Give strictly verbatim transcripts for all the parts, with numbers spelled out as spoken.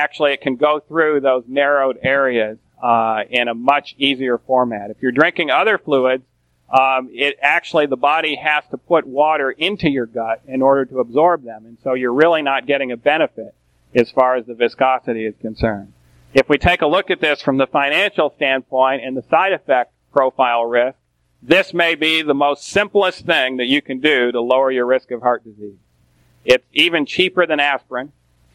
actually it can go through those narrowed areas uh, in a much easier format. If you're drinking other fluids, um, it actually the body has to put water into your gut in order to absorb them, and so you're really not getting a benefit as far as the viscosity is concerned. If we take a look at this from the financial standpoint and the side effect profile risk, this may be the most simplest thing that you can do to lower your risk of heart disease. It's even cheaper than aspirin,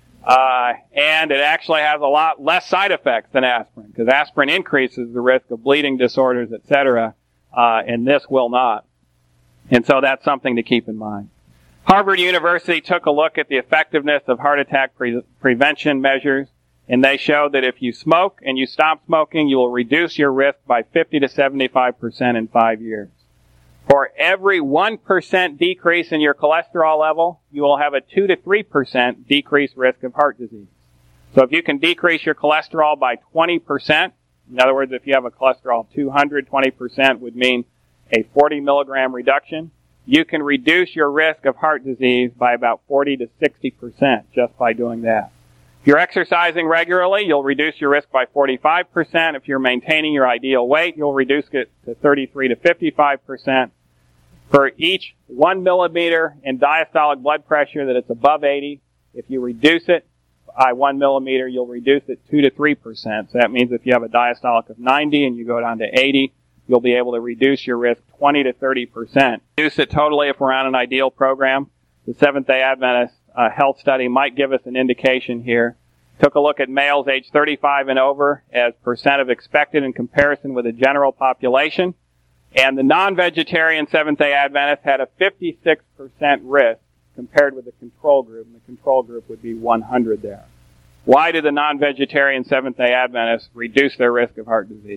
uh, and it actually has a lot less side effects than aspirin, because aspirin increases the risk of bleeding disorders, et cetera, uh, and this will not. And so that's something to keep in mind. Harvard University took a look at the effectiveness of heart attack pre- prevention measures, and they showed that if you smoke and you stop smoking, you will reduce your risk by fifty to seventy-five percent in five years. For every one percent decrease in your cholesterol level, you will have a two to three percent decreased risk of heart disease. So if you can decrease your cholesterol by twenty percent, in other words, if you have a cholesterol of two hundred, twenty percent would mean a forty milligram reduction. You can reduce your risk of heart disease by about forty to sixty percent just by doing that. If you're exercising regularly, you'll reduce your risk by forty-five percent. If you're maintaining your ideal weight, you'll reduce it to thirty-three to fifty-five percent. For each one millimeter in diastolic blood pressure that it's above eighty, if you reduce it by one millimeter, you'll reduce it two to three percent. So that means if you have a diastolic of ninety and you go down to eighty, you'll be able to reduce your risk twenty to thirty percent. Reduce it totally if we're on an ideal program. The Seventh-day Adventist uh, health study might give us an indication here. Took a look at males age thirty-five and over as percent of expected in comparison with the general population. And the non-vegetarian Seventh-day Adventists had a fifty-six percent risk compared with the control group, and the control group would be one hundred there. Why do the non-vegetarian Seventh-day Adventists reduce their risk of heart disease?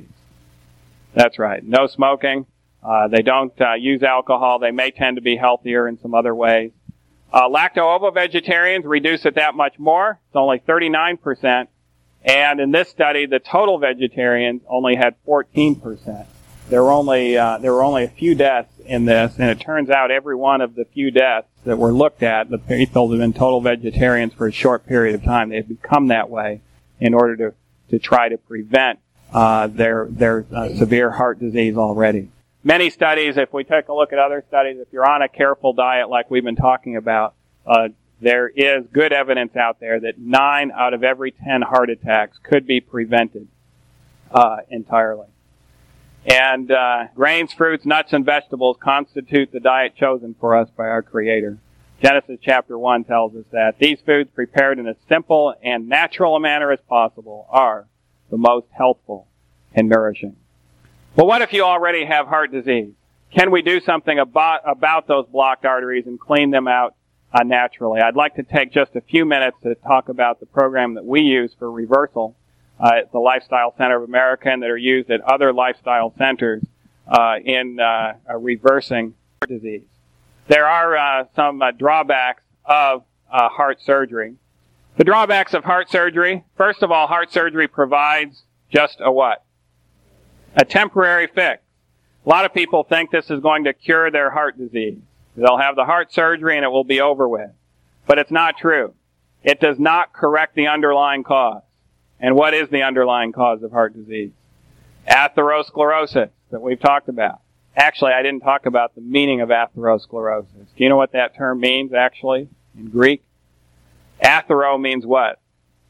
That's right. No smoking. Uh, they don't uh, use alcohol. They may tend to be healthier in some other ways. Uh, lacto-ovo-vegetarians reduce it that much more. It's only thirty-nine percent. And in this study, the total vegetarians only had fourteen percent. There were only, uh, there were only a few deaths in this, and it turns out every one of the few deaths that were looked at, the people have been total vegetarians for a short period of time. They've become that way in order to, to try to prevent Uh, their their uh, severe heart disease already. Many studies, if we take a look at other studies, if you're on a careful diet like we've been talking about, uh, there is good evidence out there that nine out of every ten heart attacks could be prevented uh, entirely. And uh, grains, fruits, nuts, and vegetables constitute the diet chosen for us by our Creator. Genesis chapter one tells us that these foods prepared in as simple and natural a manner as possible are the most healthful and nourishing. Well, what if you already have heart disease? Can we do something about, about those blocked arteries and clean them out uh, naturally? I'd like to take just a few minutes to talk about the program that we use for reversal uh, at the Lifestyle Center of America and that are used at other lifestyle centers uh, in uh, uh, reversing heart disease. There are uh, some uh, drawbacks of uh, heart surgery. The drawbacks of heart surgery, first of all, heart surgery provides just a what? A temporary fix. A lot of people think this is going to cure their heart disease. They'll have the heart surgery and it will be over with. But it's not true. It does not correct the underlying cause. And what is the underlying cause of heart disease? Atherosclerosis that we've talked about. Actually, I didn't talk about the meaning of atherosclerosis. Do you know what that term means, actually, in Greek? Athero means what?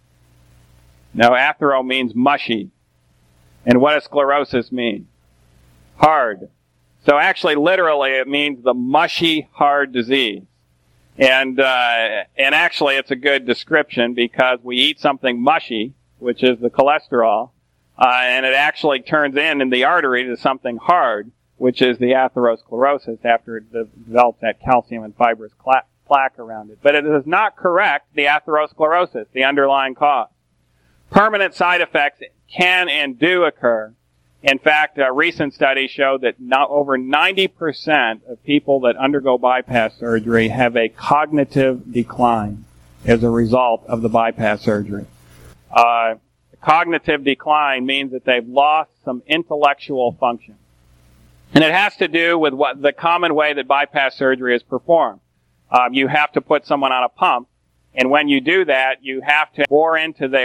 No, athero means mushy. And what does sclerosis mean? Hard. So actually, literally, it means the mushy, hard disease. And, uh, and actually, it's a good description because we eat something mushy, which is the cholesterol, uh, and it actually turns in, in the artery to something hard, which is the atherosclerosis after it develops that calcium and fibrous cla- plaque around it. But it does not correct the atherosclerosis, the underlying cause. Permanent side effects can and do occur. In fact, a recent study showed that not over ninety percent of people that undergo bypass surgery have a cognitive decline as a result of the bypass surgery. Uh, cognitive decline means that they've lost some intellectual function. And it has to do with what the common way that bypass surgery is performed. Um, you have to put someone on a pump, and when you do that, you have to bore into their